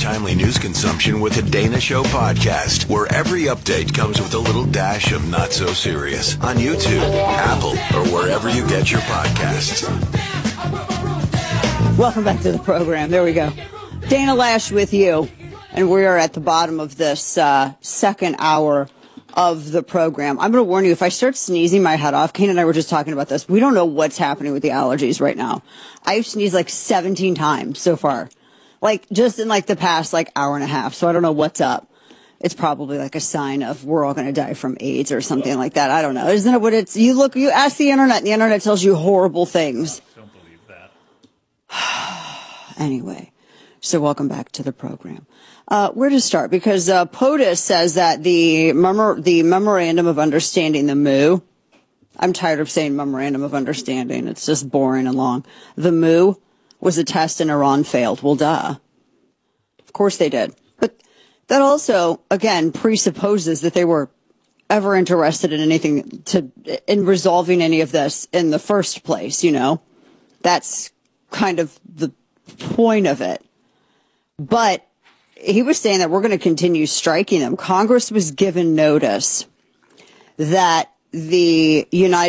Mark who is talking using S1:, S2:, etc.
S1: timely news consumption with the Dana Show podcast, where every update comes with a little dash of not so serious on YouTube, Apple, or wherever you get your podcasts.
S2: Welcome back to the program. There we go. Dana Loesch with you. And we are at the bottom of this second hour of the program. I'm going to warn you, if I start sneezing my head off, Kane and I were just talking about this. We don't know what's happening with the allergies right now. I've sneezed like 17 times so far, like just in like the past like hour and a half. So I don't know what's up. It's probably like a sign of we're all going to die from AIDS or something like that. I don't know. Isn't it what it's, you ask the internet and the internet tells you horrible things.
S3: Don't believe that.
S2: Anyway, so welcome back to the program. Where to start? Because POTUS says that the Memorandum of Understanding, the MOU, I'm tired of saying Memorandum of Understanding. It's just boring and long. The MOU was a test and Iran failed. Well, duh. Of course they did. But that also, again, presupposes that they were ever interested in anything in resolving any of this in the first place, you know? That's kind of the point of it. But he was saying that we're going to continue striking them. Congress was given notice that the United